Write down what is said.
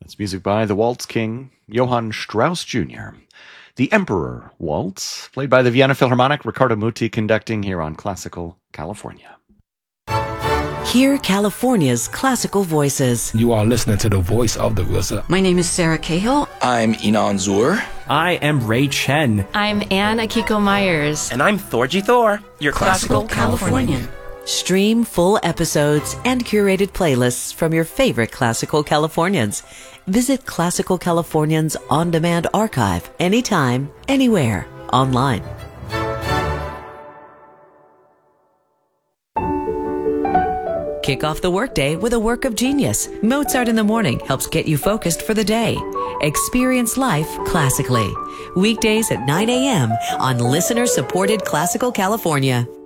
It's music by the Waltz King, Johann Strauss Jr. The Emperor Waltz, played by the Vienna Philharmonic, Riccardo Muti conducting here on Classical California. Hear California's classical voices. You are listening to the voice of the RZA. My name is Sarah Cahill. I'm Inan Zur. I am Ray Chen. I'm Anne Akiko Myers. And I'm Thorgy Thor, your Classical Californian. Stream full episodes and curated playlists from your favorite Classical Californians. Visit Classical Californians on-demand archive anytime, anywhere, online. Kick off the workday with a work of genius. Mozart in the Morning helps get you focused for the day. Experience life classically. Weekdays at 9 a.m. on listener-supported Classical California.